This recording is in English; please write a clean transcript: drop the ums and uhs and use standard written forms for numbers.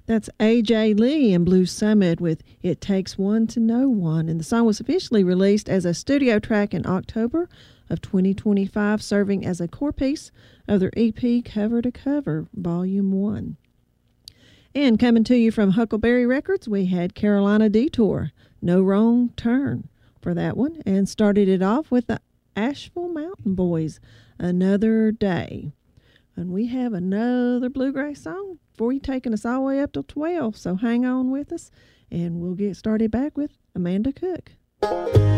That's A.J. Lee and Blue Summit with It Takes One to Know One. And the song was officially released as a studio track in October of 2025, serving as a core piece of their EP Cover to Cover, Volume 1. And coming to you from Huckleberry Records, we had Carolina Detour, No Wrong Turn for that one, and started it off with the Asheville Mountain Boys, Another Day. And we have another bluegrass song for you, taking us all the way up till 12. So hang on with us, and we'll get started back with Amanda Cook.